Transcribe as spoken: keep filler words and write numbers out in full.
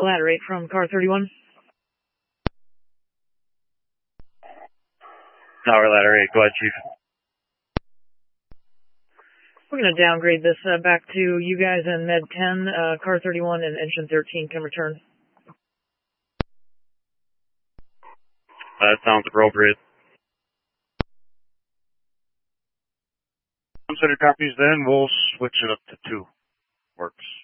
Ladder eight from car thirty-one. Tower Ladder eight, go ahead, Chief. We're going to downgrade this uh, back to you guys and Med ten, uh, car thirty-one and engine thirteen can return. That sounds appropriate. Center copies then, we'll switch it up to two. Works.